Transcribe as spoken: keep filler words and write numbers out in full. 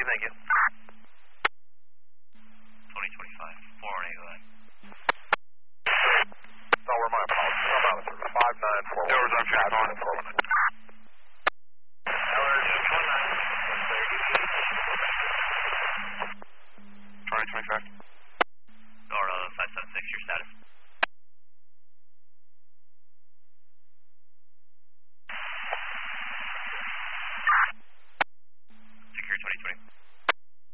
Steve, thank you. twenty twenty-five, four one eight line. No, we're my apologies. I'm out of service. five nine four one. There was our traffic on. four one nine.